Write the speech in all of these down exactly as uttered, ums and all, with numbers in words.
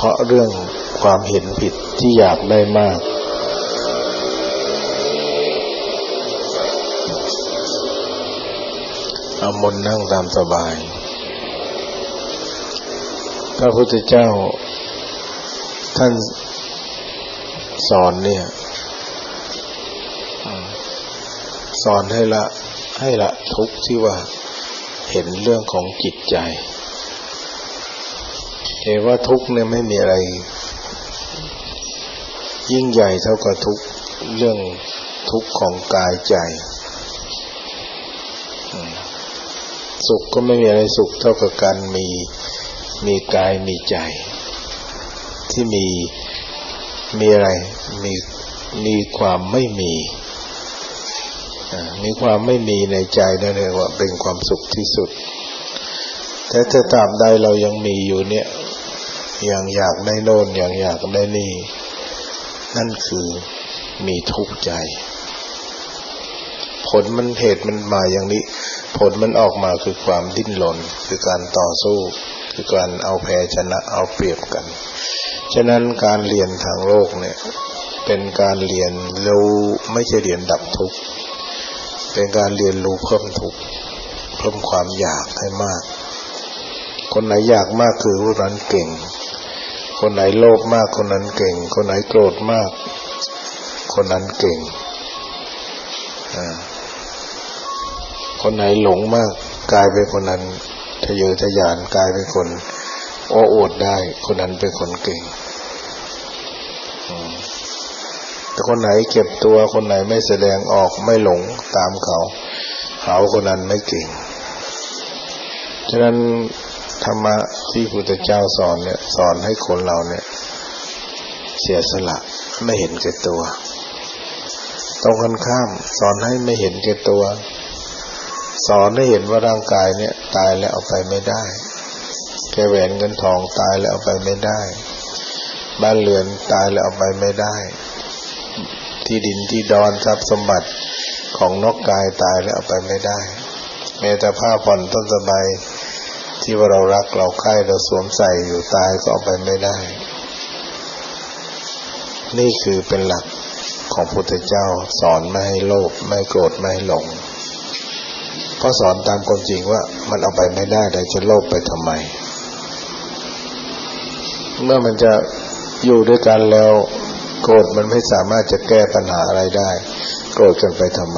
เพราะเรื่องความเห็นผิดที่อยากได้มากเอามนต์นั่งตามสบายพระพุทธเจ้าท่านสอนเนี่ยสอนให้ละให้ละทุกข์ที่ว่าเห็นเรื่องของจิตใจเห็นว่าทุกข์เนี่ยไม่มีอะไรยิ่งใหญ่เท่ากับทุกข์เรื่องทุกข์ของกายใจสุขก็ไม่มีอะไรสุขเท่ากับการมีมีกายมีใจที่มีมีอะไรมีมีความไม่มีมีความไม่มีในใจนั่นเองว่าเป็นความสุขที่สุดแต่ถ้าตราบใดเรายังมีอยู่เนี่ยยังอยากได้โน่นยังอยากได้นี่นั่นคือมีทุกข์ใจผลมันเหตุมันมาอย่างนี้ผลมันออกมาคือความดิ้นรนคือการต่อสู้คือการเอาแพ้ชนะเอาเปรียบกันฉะนั้นการเรียนทางโลกเนี่ยเป็นการเรียนรู้ไม่ใช่เรียนดับทุกข์เป็นการเรียนรู้เพิ่มทุกข์เพิ่มความอยากให้มากคนไหนอยากมากคือผู้นั้นเก่งคนไหนโลภมากคนนั้นเก่งคนไหนโกรธมากคนนั้นเก่งอ่าคนไหนหลงมากกลายเป็นคนนั้นทะเยอทะยานกลายเป็นคนโอ้อวดได้คนนั้นเป็นคนเก่งแต่คนไหนเก็บตัวคนไหนไม่แสดงออกไม่หลงตามเขาเขาคนนั้นไม่เก่งฉะนั้นธรรมะที่พระพุทธเจ้าสอนเนี่ยสอนให้คนเราเนี่ยเสียสละไม่เห็นแก่ตัวตรงกันข้ามสอนให้ไม่เห็นแก่ตัวสอนให้เห็นว่าร่างกายเนี่ยตายแล้วเอาไปไม่ได้แค่แหวนเงินทองตายแล้วเอาไปไม่ได้บ้านเรือนตายแล้วเอาไปไม่ได้ที่ดินที่ดอนทรัพย์สมบัติของนอกกายตายแล้วเอาไปไม่ได้แม้แต่ผ้าผ่อนต้นสบายที่ว่าเรารักเราใคร่เราสวมใส่อยู่ตายก็เอาไปไม่ได้นี่คือเป็นหลักของพระพุทธเจ้าสอนไม่ให้โลภไม่โกรธไม่หลงเพราะสอนตามความจริงว่ามันเอาไปไม่ได้แต่จะโลภไปทำไมเมื่อมันจะอยู่ด้วยกันแล้วโกรธมันไม่สามารถจะแก้ปัญหาอะไรได้โกรธกันไปทำไม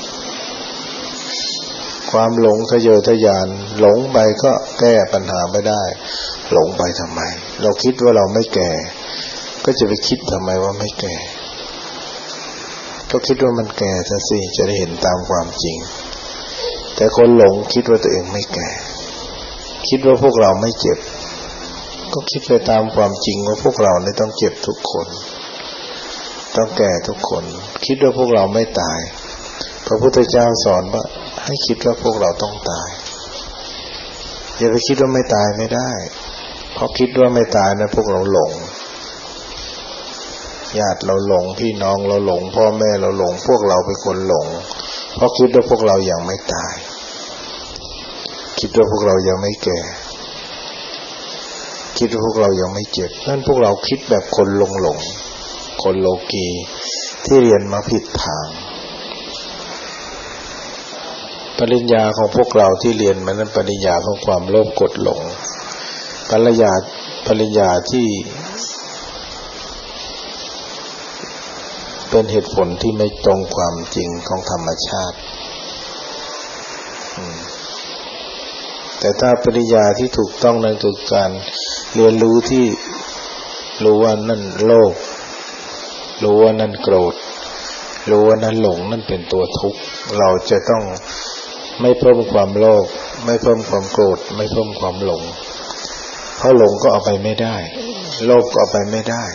ความหลงทะเยอทะยานหลงไปก็แก้ปัญหาไม่ได้หลงไปทำไมเราคิดว่าเราไม่แก่ก็จะไปคิดทำไมว่าไม่แก่ก็คิดว่ามันแก่ซะสิจะได้เห็นตามความจริงแต่คนหลงคิดว่าตัวเองไม่แก่คิดว่าพวกเราไม่เจ็บก็คิดไปตามความจริงว่าพวกเราเนี่ยต้องเจ็บทุกคนต้องแก่ทุกคนคิดว่าพวกเราไม่ตายพระพุทธเจ้าสอนว่าให้คิดว่าพวกเราต้องตายอย่าไปคิดว่าไม่ตายไม่ได้เพราะคิดว่าไม่ตายนะพวกเราหลงญาติเราหลงพี่น้องเราหลงพ่อแม่เราหลงพวกเราเป็นคนหลงเพราะคิดว่าพวกเรายังไม่ตายคิดว่าพวกเรายังไม่แก่คิดว่าพวกเรายังไม่เจ็บนั่นพวกเราคิดแบบคนหลงหลงคนโลกีที่เรียนมาผิดทางปริญญาของพวกเราที่เรียนมานั้นปริญญาของความโลภกดหลงปริญญาปริญญาที่เป็นเหตุผลที่ไม่ตรงความจริงของธรรมชาติแต่ถ้าปริญญาที่ถูกต้องนั่นคือการเรียนรู้ที่รู้ว่านั่นโลภรู้ว่านั่นโกรธรู้ว่านั่นหลงนั่นเป็นตัวทุกข์เราจะต้องไม่เพิ่มความโลภไม่เพิ่มความโกรธไม่เพิ่มความหลงเพราะหลงก็เอาไปไม่ได้โลภก็เอาไปไม่ได้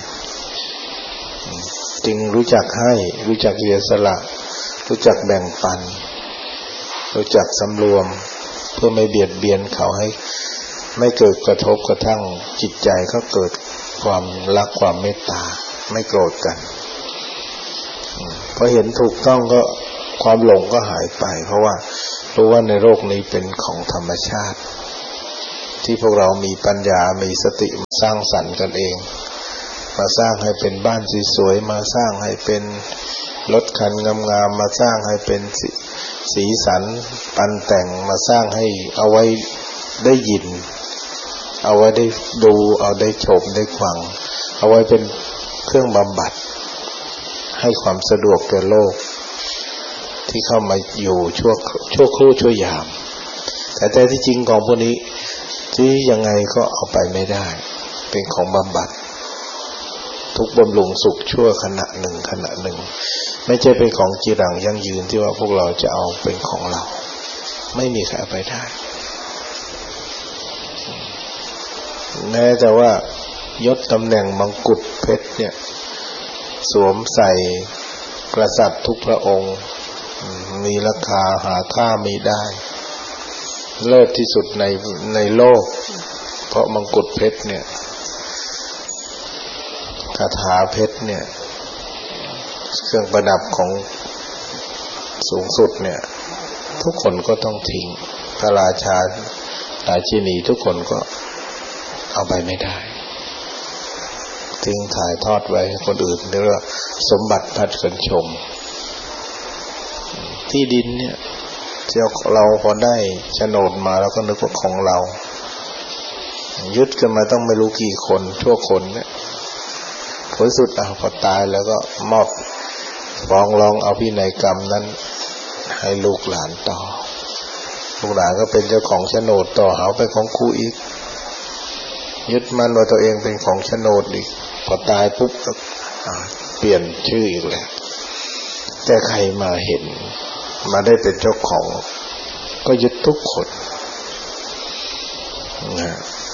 จึงรู้จักให้รู้จักเสียสละรู้จักแบ่งปันรู้จักสำรวมเพื่อไม่เบียดเบียนเขาให้ไม่เกิดกระทบกระทั่งจิตใจก็เกิดความรักความเมตตาไม่โกรธกันพอเห็นถูกต้องก็ความหลงก็หายไปเพราะว่ารู้ว่าในโลกนี้เป็นของธรรมชาติ ทที่พวกเรามีปัญญามีสติสร้างสรรค์กันเองมาสร้างให้เป็นบ้านสวยๆมาสร้างให้เป็นรถคันงามๆมาสร้างให้เป็นสีสันปันแต่งมาสร้างให้เอาไว้ได้ยินเอาไว้ได้ดูเอาได้ชมได้ฟังเอาไว้เป็นเครื่องบำบัดให้ความสะดวกแก่โลกที่เข้ามาอยู่ชั่วชั่วครู่ชั่วยามแต่แต่ที่จริงของพวกนี้ที่ยังไงก็เอาไปไม่ได้เป็นของบำบัดทุกบำรุงสุขชั่วขณะหนึ่งขณะหนึ่งไม่ใช่เป็นของจีรังยั่งยืนที่ว่าพวกเราจะเอาเป็นของเราไม่มีใครเอาไปได้แม้แต่ว่ายศตำแหน่งมงกุฎเพชรเนี่ยสวมใส่กษัตริย์ทุกพระองค์มีราคาหาค่าไม่ได้เลิศที่สุดในในโลกเพราะมงกุฎเพชรเนี่ยคาถาเพชรเนี่ยเครื่องประดับของสูงสุดเนี่ยทุกคนก็ต้องทิ้งพระราชาราชินีทุกคนก็เอาไปไม่ได้ทิ้งถ่ายทอดไว้ให้คนอื่นเรียกว่าสมบัติพัดกันชมที่ดินเนี่ยที่เราพอได้โฉนดมาแล้วก็นึกว่าของเรายึดกันมาต้องไม่รู้กี่คนชั่วคนเนี่ยผลสุดอ่ะพอตายแล้วก็มอบฟ้องร้องเอาพินัยกรรมนั้นให้ลูกหลานต่อลูกหลานก็เป็นเจ้าของโฉนดต่อหาไปของครูอีกยึดมั่นว่าตัวเองเป็นของโฉนดอีกพอตายปุ๊บก็เปลี่ยนชื่ออีกแล้วแต่ใครมาเห็นมาได้เป็นเจ้าของก็ยึดทุกคนนะ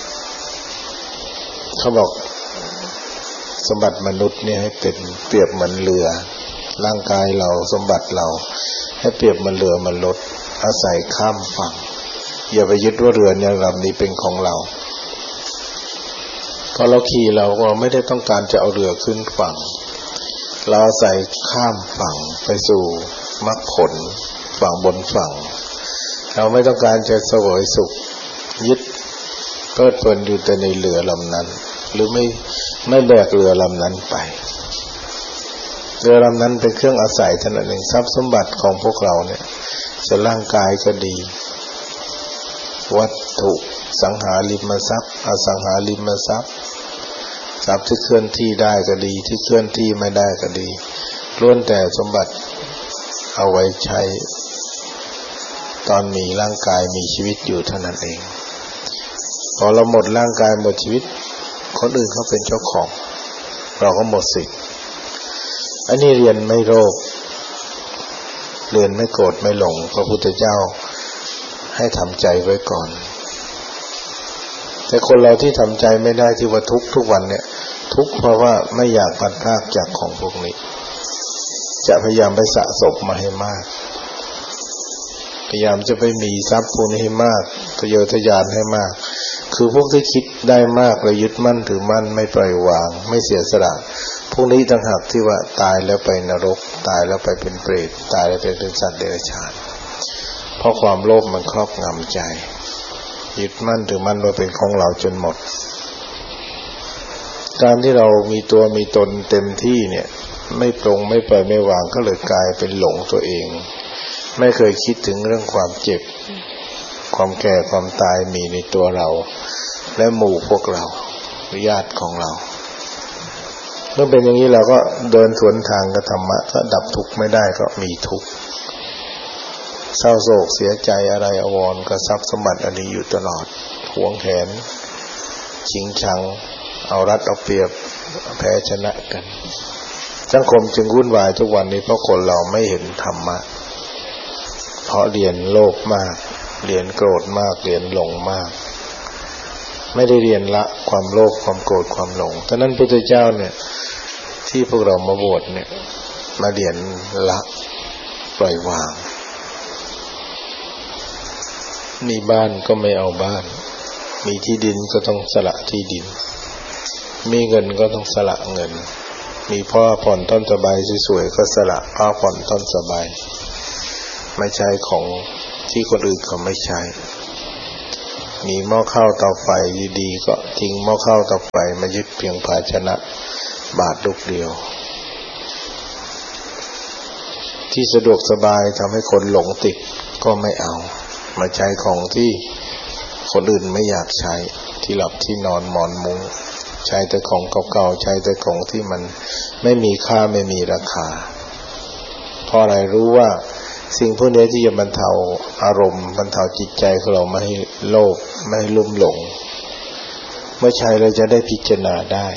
เขาบอกสมบัติมนุษย์เนี่ยให้เป็นเปรียบเหมือนเรือร่างกายเราสมบัติเราให้เปรียบเหมือนเรือมันลดอาศัยข้ามฝั่งอย่าไปยึดว่าเรือเนี่ยลำนี้เป็นของเราพอเราขี่เราก็ไม่ได้ต้องการจะเอาเรือขึ้นฝั่งเราอาศัยข้ามฝั่งไปสู่มรรคผลฝั่งบนฝั่งเราไม่ต้องการจะเสวยสุขยึดเพลิดเพลินอยู่แต่ในเรือลำนั้นหรือไม่ไม่แบกเรือลำนั้นไปเรือลำนั้นเป็นเครื่องอาศัยเท่านั้นเองทรัพย์สมบัติของพวกเราเนี่ยจะร่างกายก็ดีวัตถุสังหาริมทรัพย์อสังหาริมทรัพย์ทรัพย์ที่เคลื่อนที่ได้ก็ดีที่เคลื่อนที่ไม่ได้ก็ดีล้วนแต่สมบัติเอาไว้ใช้ตอนมีร่างกายมีชีวิตอยู่เท่านั้นเองพอเราหมดร่างกายหมดชีวิตคนอื่นเขาเป็นเจ้าของเราก็หมดสิทธิ์อันนี้เรียนไม่โลภเรียนไม่โกรธไม่หลงพระพุทธเจ้าให้ทำใจไว้ก่อนแต่คนเราที่ทำใจไม่ได้ที่ว่าทุกทุกวันเนี่ยทุกเพราะว่าไม่อยากพัดพรากจากของพวกนี้จะพยายามไปสะสมมาให้มากพยายามจะไปมีทรัพย์พวกนี้ให้มากทะเยอทะยานให้มากคือพวกที่คิดได้มากและยึดมั่นถือมั่นไม่ปล่อยวางไม่เสียสละพวกนี้ต่างหากที่ว่าตายแล้วไปนรกตายแล้วไปเป็นเปรตตายแล้วไปเป็นสัตว์เดรัจฉานเพราะความโลภมันครอบงำใจยึดมั่นถือมั่นว่าเป็นของเราจนหมดการที่เรามีตัวมีตนเต็มที่เนี่ยไม่ปรงไม่ปล่อยไม่วางก็เลยกลายเป็นหลงตัวเองไม่เคยคิดถึงเรื่องความเจ็บความแก่ความตายมีในตัวเราและหมู่พวกเราญาติของเราเมื่อเป็นอย่างนี้เราก็เดินสวนทางกับธรรมะก็ดับทุกข์ไม่ได้ก็มีทุกข์เศร้าโศกเสียใจอะไรอวรกับทรัพย์สมบัติอันนี้อยู่ตลอดหวงแหนชิงชังเอารัดเอาเปรียบแพ้ชนะกันสังคมจึงวุ่นวายทุกวันนี้เพราะคนเราไม่เห็นธรรมะเพราะเรียนโลภมากเรียนโกรธมากเรียนหลงมากไม่ได้เรียนละความโลภความโกรธความหลงฉะนั้นพระพุทธเจ้าเนี่ยที่พวกเรามาบวชเนี่ยมาเรียนละปล่อยวางมีบ้านก็ไม่เอาบ้านมีที่ดินก็ต้องสละที่ดินมีเงินก็ต้องสละเงินมีพ่อผ่อนต้นสบายสวยๆก็สละพ่อผ่อนต้นสบายไม่ใช่ของที่คนอื่นเขาไม่ใช้มีหม้อข้าวเตาไฟดีๆก็ทิ้งหม้อข้าวเตาไฟมายึดเพียงภาชนะบาทลูกเดียวที่สะดวกสบายทำให้คนหลงติดก็ไม่เอามาใช้ของที่คนอื่นไม่อยากใช้ที่หลับที่นอนหมอนมุ้งใช้แต่ของเก่าๆใช้แต่ของที่มันไม่มีค่าไม่มีราคาเพราะอะไรรู้ว่าสิ่งพวกนี้ที่จะบรรเทาอารมณ์บรรเทาจิตใจของเราไม่ให้โลภไม่ให้ลุ่มหลงเมื่อใช้เราจะได้พิจารณาได้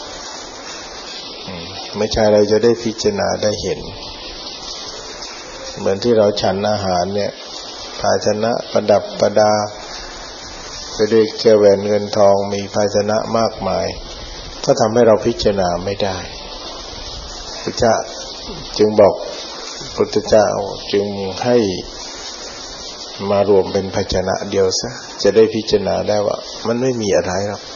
เมื่อใช้เราจะได้พิจารณาได้เห็นเหมือนที่เราฉันอาหารเนี่ยภาชนะประดับประดาไปด้วยแก้วแหวนเงินทองมีภาชนะมากมายก็ทำให้เราพิจารณาไม่ได้พระเจ้าจึงบอกพุทธเจ้าจึงให้มารวมเป็นภาชนะเดียวซะจะได้พิจารณาได้ว่ามันไม่มีอะไรหรอก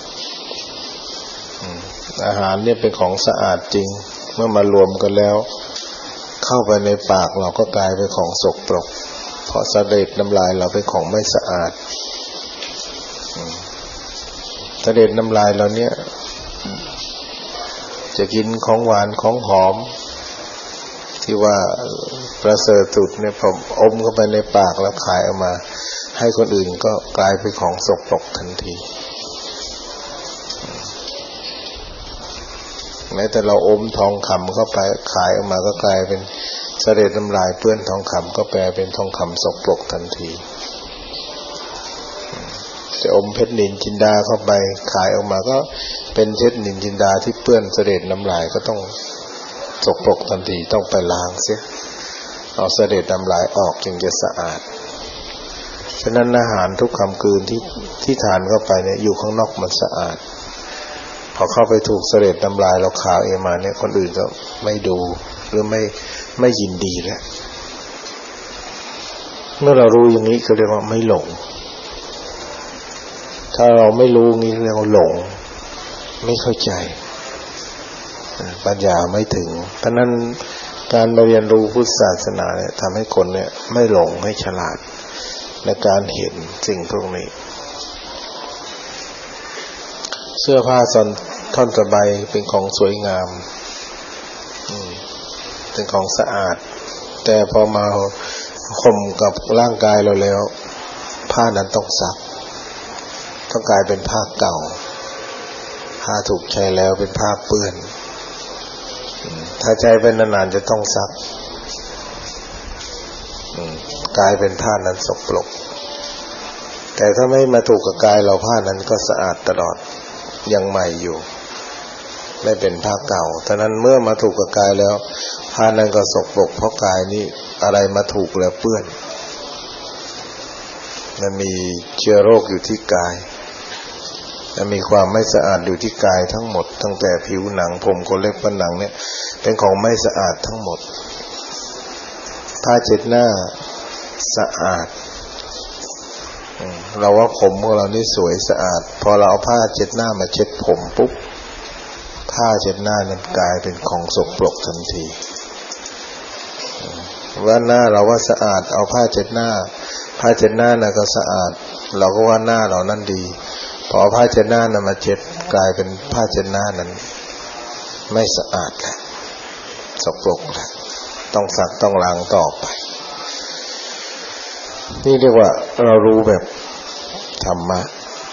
อาหารเนี่ยเป็นของสะอาดจริงเมื่อมารวมกันแล้วเข้าไปในปากเราก็กลายเป็นของสกปรกเพราะเสด็จน้ำลายเราเป็นของไม่สะอาดเสด็จน้ำลายเราเนี่ยจะกินของหวานของหอมที่ว่าประเสริฐสุดเนี่ยพออมเข้าไปในปากแล้วคายออกมาให้คนอื่นก็กลายเป็นของสกปรกทันทีแม้แต่เราอมทองคำเข้าไปขายออกมาก็กลายเป็นเสด็จน้ำลายเปื้อนทองคำก็แปลเป็นทองคำสกปรกทันทีจะอมเพชรนินจินดาเข้าไปขายออกมาก็เป็นเพชรนินจินดาที่เปื้อนเสด็จน้ำลายก็ต้องสกปรกทันทีต้องไปล้างเสียเอาเสด็จน้ำลายออกจึงจะสะอาดฉะนั้นอาหารทุกคำกลืนที่ที่ทานเข้าไปเนี่ยอยู่ข้างนอกมันสะอาดพอเข้าไปถูกเสด็จน้ำลายเราขาวเอมาเนี่ยคนอื่นก็ไม่ดูหรือไม่ไม่ยินดีแล้วเมื่อเรารู้อย่างนี้ก็เรียกว่าไม่หลงถ้าเราไม่รู้งี้เรียกว่าหลงไม่เข้าใจปัญญาไม่ถึงเพราะนั้นการมาเรียนรู้พุทธศาสนาเนี่ยทำให้คนเนี่ยไม่หลงให้ฉลาดในการเห็นสิ่งพวกนี้เสื้อผ้าส่วนท่อนสบายเป็นของสวยงามเป็นของสะอาดแต่พอมาข่มกับร่างกายเราแล้วผ้านั้นต้องซักต้องกลายเป็นผ้าเก่าผ้าถูกใช้แล้วเป็นผ้าเปื้อนถ้าใช้ไปนานๆจะต้องซักกลายเป็นผ้านั้นสกปรกแต่ถ้าไม่มาถูกกับกายเราผ้านั้นก็สะอาดตลอดยังใหม่อยู่ไม่เป็นผ้าเก่าฉะนั้นเมื่อมาถูกกับกายแล้วผ้านั้นก็สกปรกเพราะกายนี้อะไรมาถูกแล้วเปื้อนมันมีเชื้อโรคอยู่ที่กายมันมีความไม่สะอาดอยู่ที่กายทั้งหมดตั้งแต่ผิวหนังผมขนเล็บฝันหนังเนี่ยเป็นของไม่สะอาดทั้งหมดผ้าเช็ดหน้าสะอาดเราว่าผมของเรานี่สวยสะอาดพอเราเอาผ้าเช็ดหน้ามาเช็ดผมปุ๊บผ้าเช็ดหน้านั้นกลายเป็นของสกปรกทันทีว่าหน้าเราว่าสะอาดเอาผ้าเช็ดหน้าผ้าเช็ดหน้าน่ะก็สะอาดเราก็ว่าหน้าเรานั่นดีพอผ้าเช็ดหน้านั้นมาเช็ดกลายเป็นผ้าเช็ดหน้านั้นไม่สะอาดแล้วสกปรกแล้วต้องซักต้องล้างต่อไปนี่เรียกว่าเรารู้แบบธรรมะ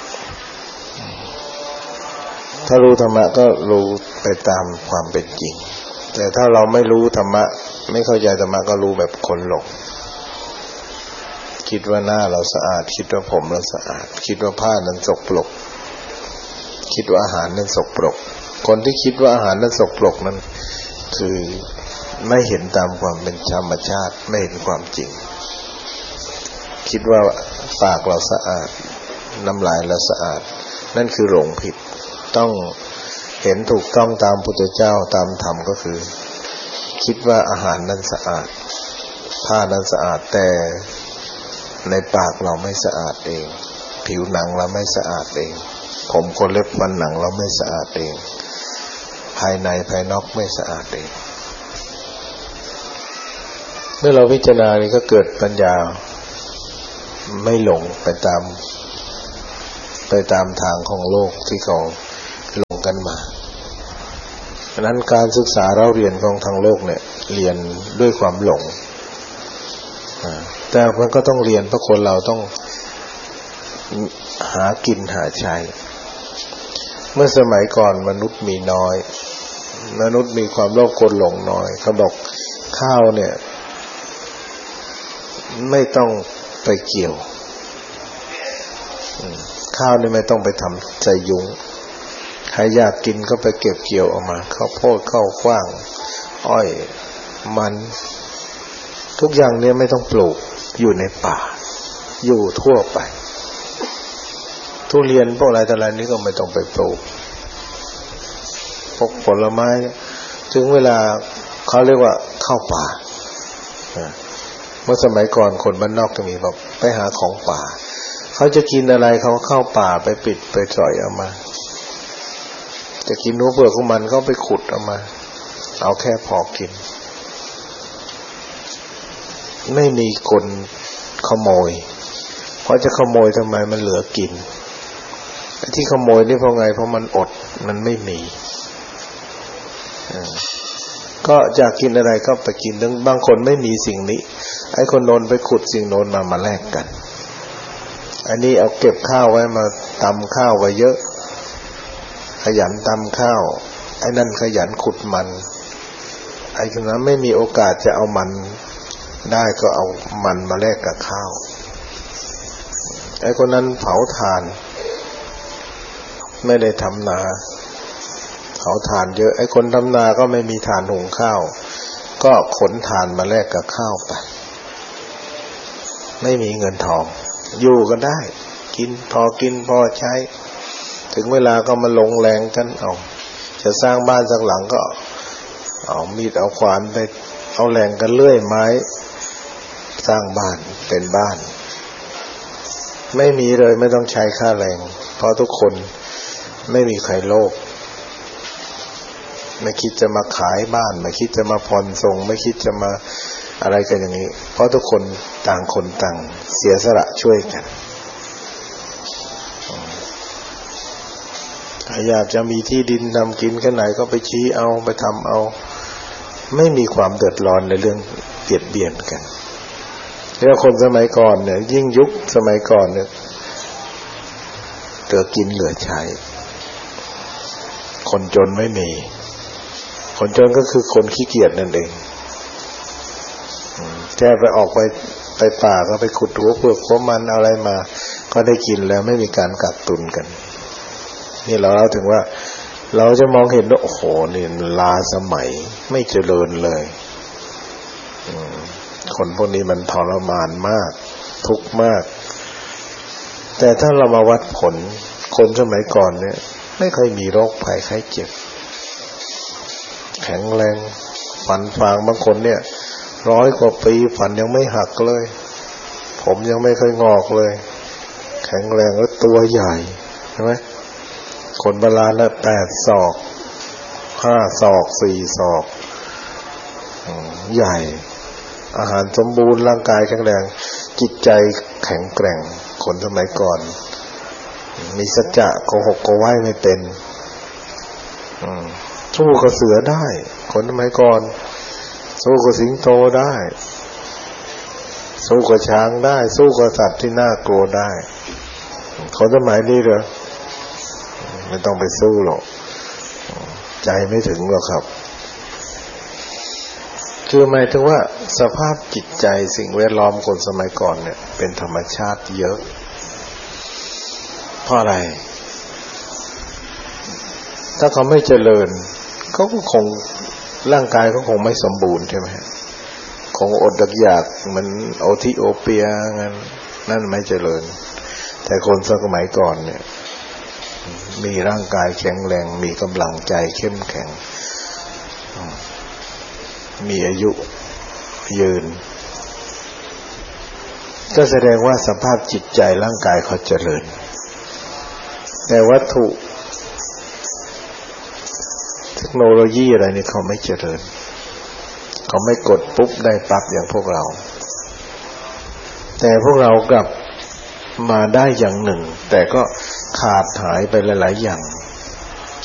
ถ้ารู้ธรรมะก็รู้ไปตามความเป็นจริงแต่ถ้าเราไม่รู้ธรรมะไม่เข้าใจธรรมะก็รู้แบบคนหลงคิดว่าหน้าเราสะอาดคิดว่าผมเราสะอาดคิดว่าผ้านั้นสกปรกคิดว่าอาหารนั้นสกปรกคนที่คิดว่าอาหารนั้นสกปรกนั้นคือไม่เห็นตามความเป็นธรรมชาติไม่เห็นความจริงคิดว่าปากเราสะอาดน้ำลายเราสะอาดนั่นคือหลงผิดต้องเห็นถูกต้องตามพุทธเจ้าตามธรรมก็คือคิดว่าอาหารนั้นสะอาดผ้านั้นสะอาดแต่ในปากเราไม่สะอาดเองผิวหนังเราไม่สะอาดเองผมขนเล็บฟันหนังเราไม่สะอาดเองภายในภายนอกไม่สะอาดเองเมื่อเราพิจารณานี่ก็เกิดปัญญาไม่หลงไปตามไปตามทางของโลกที่เขาลงกันมาฉะนั้นการศึกษาเราเรียนของทางโลกเนี่ยเรียนด้วยความหลงแต่มันก็ต้องเรียนเพราะคนเราต้องหากินหาใช้เมื่อสมัยก่อนมนุษย์มีน้อยมนุษย์มีความโลภโกรธหลงน้อยเขาบอกข้าวเนี่ยไม่ต้องไปเกี่ยวข้าวนี่ไม่ต้องไปทำใจยุงใครอยากกินก็ไปเก็บเกี่ยวออกมาข้าวโพดข้าวกว้างอ้อยมันทุกอย่างเนี่ยไม่ต้องปลูกอยู่ในป่าอยู่ทั่วไปทุเรียนพวกอะไรแต่ละนี้ก็ไม่ต้องไปปลูกพวกผลไม้ถึงเวลาเขาเรียกว่าเข้าป่าเมื่อสมัยก่อนคนบ้านนอกจะมีบอกไปหาของป่าเขาจะกินอะไรเขาเข้าป่าไปปิดไปสอยเอามาจะกินหัวเปลือกของมันก็ไปขุดเอามาเอาแค่พอกินไม่มีคนขโมยเพราะจะขโมยทำไมมันเหลือกินที่ขโมยนี่เพราะไงเพราะมันอดมันไม่มีก็อยากกินอะไรก็ไปกินบางคนไม่มีสิ่งนี้ไอ้คนโน้นไปขุดสิ่งโน้นมามาแลกกันอันนี้เอาเก็บข้าวไว้มาตำข้าวไว้เยอะขยันตำข้าวไอ้นั่นขยันขุดมันไอ้คนนั้นไม่มีโอกาสจะเอามันได้ก็เอามันมาแลกกับข้าวไอ้คนนั้นเผาถ่านไม่ได้ทำนาเผาถ่านเยอะไอ้คนทำนาก็ไม่มีถ่านหุงข้าวก็ขนถ่านมาแลกกับข้าวไปไม่มีเงินทองอยู่ก็ได้กินพอกินพอใช้ถึงเวลาก็มาลงแรงกันเอาจะสร้างบ้านสักหลังก็เอามีดเอาขวานไปเอาแรงกันเลื่อยไม้สร้างบ้านเป็นบ้านไม่มีเลยไม่ต้องใช้ค่าแรงเพราะทุกคนไม่มีใครโลภไม่คิดจะมาขายบ้านไม่คิดจะมาผ่อนส่งไม่คิดจะมาอะไรกันอย่างนี้เพราะทุกคนต่างคนต่างเสียสละช่วยกันอยากจะมีที่ดินทำกินแค่ไหนก็ไปชี้เอาไปทำเอาไม่มีความเดือดร้อนในเรื่องเบียดเบียนกันแล้วคนสมัยก่อนเนี่ยยิ่งยุคสมัยก่อนเนี่ยเหลือกินเหลือใช้คนจนไม่มีคนจนก็คือคนขี้เกียจนั่นเองแค่ไปออกไปไปป่าก็ไปขุดหัวเปลือกหัวมันอะไรมาก็ได้กินแล้วไม่มีการกักตุนกันนี่เราเล่าถึงว่าเราจะมองเห็นว่าโอ้โหนี่ล้าสมัยไม่เจริญเลยคนพวกนี้มันทรมานมากทุกข์มากแต่ถ้าเรามาวัดผลคนสมัยก่อนเนี่ยไม่เคยมีโรคภัยไข้เจ็บแข็งแรงฟันฟางบางคนเนี่ยร้อยกว่าปีฟันยังไม่หักเลยผมยังไม่เคยงอกเลยแข็งแรงแล้วตัวใหญ่ใช่ไหมคนโบราณน่ะแปดศอกห้าศอกสี่ศอกใหญ่อาหารสมบูรณ์ร่างกายแข็งแรงจิตใจแข็งแกร่งคนสมัยก่อนมีสัจจะโกหกโกไหว้ไม่เป็นสู้กับเสือได้คนสมัยก่อนสู้กับสิงโตได้สู้กับช้างได้สู้กับสัตว์ที่น่ากลัวได้คนสมัยนี้เหรอไม่ต้องไปสู้หรอกใจไม่ถึงหรอกครับคือหมายถึงว่าสภาพจิตใจสิ่งแวดล้อมคนสมัยก่อนเนี่ยเป็นธรรมชาติเยอะเพราะอะไรถ้าเขาไม่เจริญเขาก็คงร่างกายเขาคงไม่สมบูรณ์ใช่ไหมคงอดอยากเหมือนโอธิโอเปียงั้นนั่นไม่เจริญแต่คนสมัยก่อนเนี่ยมีร่างกายแข็งแรงมีกำลังใจเข้มแข็งมีอายุยืนก็แสดงว่าสภาพจิตใจร่างกายเขาเจริญแต่วัตถุเทคโนโลยีอะไรนี่เขาไม่เจริญเขาไม่กดปุ๊บได้ปั๊บอย่างพวกเราแต่พวกเรากลับมาได้อย่างหนึ่งแต่ก็ขขาดหายไปหลายๆอย่าง